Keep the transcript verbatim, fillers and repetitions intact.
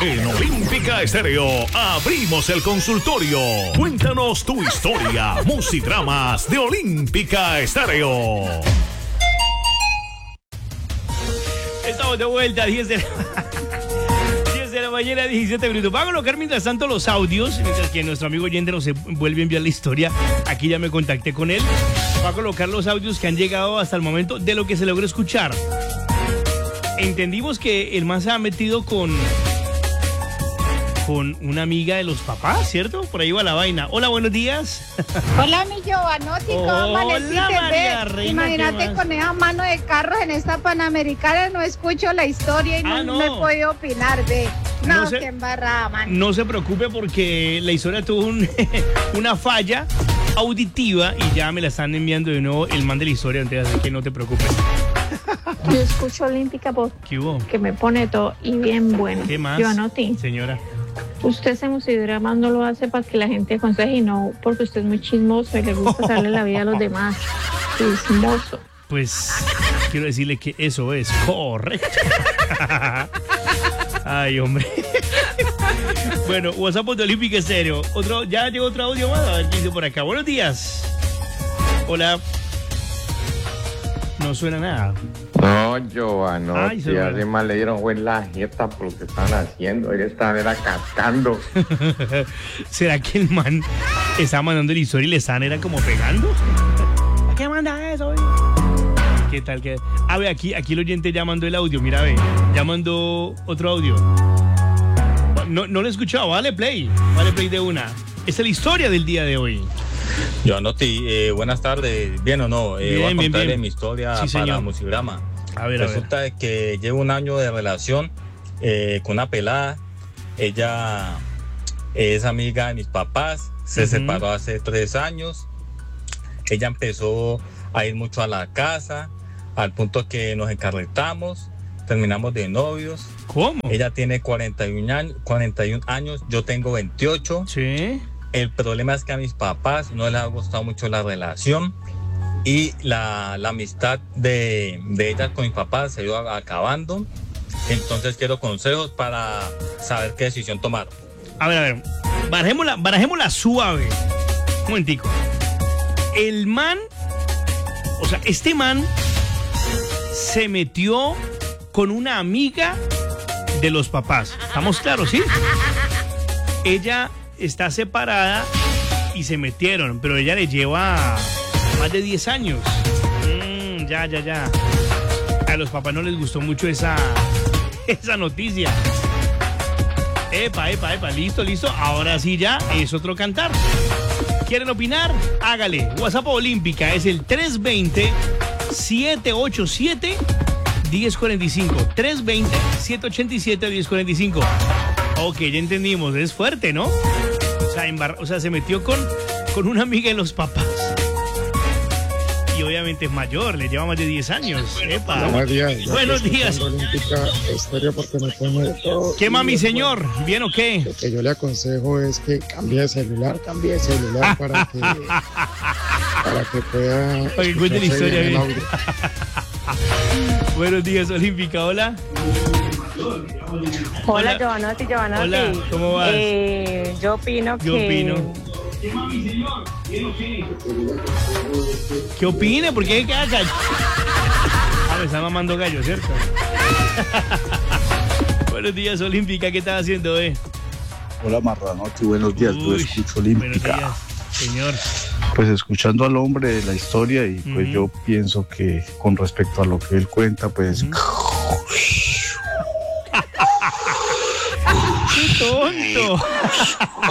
En Olímpica Estéreo abrimos el consultorio. Cuéntanos tu historia, musidramas de Olímpica Estéreo. Estamos de vuelta, diez de la... diez de la mañana, diecisiete minutos. Vamos a colocar mientras tanto los audios, mientras que nuestro amigo oyente nos vuelve a enviar la historia. Aquí ya me contacté con él. Va a colocar los audios que han llegado hasta el momento de lo que se logró escuchar. Entendimos que el man se ha metido con... con una amiga de los papás, ¿cierto? Por ahí va la vaina. Hola, buenos días. Hola, mi Giovanotti, ¿cómo amaneciste? María Reina, imagínate con esa mano de carros en esta Panamericana, no escucho la historia y ah, no, no. no he podido opinar, ve. No, No se- qué embarrada, man. No se preocupe porque la historia tuvo un- una falla auditiva y ya me la están enviando de nuevo el man de la historia, entonces así que no te preocupes. Yo escucho Olímpica ¿Qué hubo? que me pone todo y bien bueno. ¿Qué más? Giovanotti, Señora. usted ese musidrama no lo hace para que la gente aconseje y no porque usted es muy chismoso y le gusta darle la vida a los demás. Chismoso. Pues quiero decirle que eso es correcto. Ay, hombre. Bueno, WhatsApp de Olímpica Estéreo. Otro, ya llegó otro audio más. A ver qué dice por acá. Buenos días. Hola. No suena nada. No, Ay, Giovanotti, se lo- además le dieron fue la jeta por lo que están haciendo. Él estaba era cantando. ¿Será que el man estaba mandando la historia y le estaban era como pegando? ¿Qué manda eso? oye? ¿Qué tal? ¿Qué? A ver, aquí, aquí el oyente ya mandó el audio. Mira, ve. Ya mandó otro audio. No, no lo he escuchado. Vale play. Vale play de una. Esta es la historia del día de hoy. Giovanotti, eh, buenas tardes. ¿Bien o no? Eh, Bien, voy a bien, contarle bien. mi historia Sí, para señor. Musigrama. A ver, a ver. Resulta de que llevo un año de relación eh, con una pelada. Ella es amiga de mis papás. Se Ujú. separó hace tres años. Ella empezó a ir mucho a la casa, al punto que nos encarretamos, terminamos de novios. ¿Cómo? Ella tiene cuarenta y un años, cuarenta y un años, yo tengo veintiocho. Sí. El problema es que a mis papás no les ha gustado mucho la relación y la, la amistad de, de ellas con mis papás se ha ido acabando. Entonces quiero consejos para saber qué decisión tomar. A ver, a ver. Barajémosla, barajémosla suave. Un momentico. El man, o sea, este man se metió con una amiga de los papás. ¿Estamos claros, sí? Ella está separada y se metieron, pero ella le lleva más de diez años. Mm, ya, ya, ya. A los papás no les gustó mucho esa, esa noticia. Epa, epa, epa, listo, listo. Ahora sí ya es otro cantar. ¿Quieren opinar? Hágale. WhatsApp Olímpica es el tres dos cero, siete ocho siete, uno cero cuatro cinco. tres dos cero, siete ocho siete, uno cero cuatro cinco. Ok, ya entendimos. Es fuerte, ¿no? O sea, embar- o sea se metió con, con una amiga de los papás. Y obviamente es mayor, le lleva más de diez años. Epa. Buenos días. Yo Buenos estoy días. escuchando Olímpica Estéreo porque me pone de todo. ¿Qué mami, Y, señor? bueno, ¿Bien o qué? Lo que yo le aconsejo es que cambie de celular, cambie de celular para que, para que pueda Para que cuente la escucharse historia bien el bien. audio. Buenos días, Olímpica. Hola. Hola, Hola. Giovanotti, Giovanotti. Hola, ¿cómo vas? Eh, yo opino Yo que... opino. ¿Qué opine? ¿Por qué queda gallo? Ah, me está mamando gallo, ¿cierto? Buenos días, Olímpica. ¿Qué estás haciendo, eh? Hola Marranotti, buenos días, yo Uy, escucho buenos Olímpica. días, señor. Pues escuchando al hombre de la historia y pues Ujú. yo pienso que con respecto a lo que él cuenta, pues ¡Qué tonto!